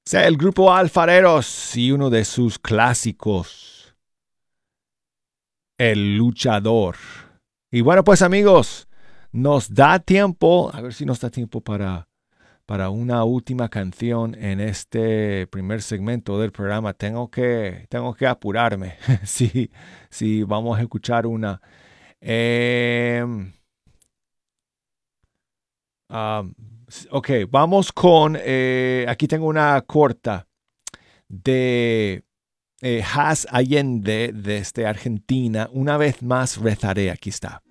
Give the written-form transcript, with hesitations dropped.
sea el grupo Alfareros y uno de sus clásicos, El Luchador. Y bueno, pues amigos, nos da tiempo, a ver si nos da tiempo para una última canción en este primer segmento del programa. Tengo que apurarme. Sí, sí, vamos a escuchar una. Eh, um, ok, vamos con, aquí tengo una corta de Has Allende desde Argentina. Una vez más rezaré, aquí está.